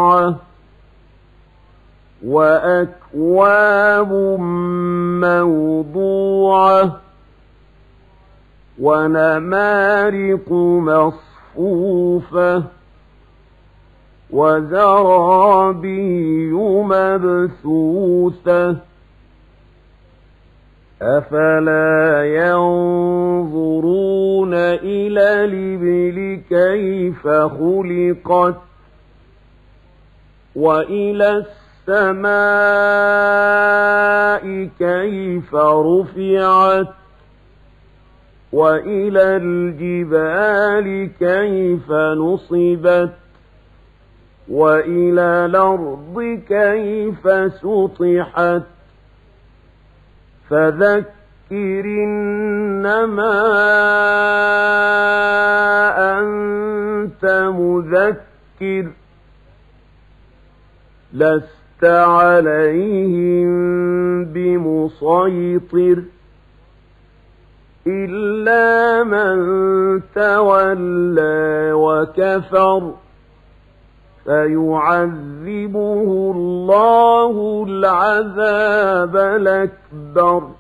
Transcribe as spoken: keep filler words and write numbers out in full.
مرفوعة وأكواب موضوعة ونمارق مصفوفة وزرابي مبثوثة أفلا ينظرون إلى الإبل كيف خلقت وإلى السماء كيف رفعت وإلى الجبال كيف نصبت وإلى الأرض كيف سطحت فذكر إنما أنت مذكر لست عليهم بمسيطر إلا من تولى وكفر فيعذبه الله العذاب الأكبر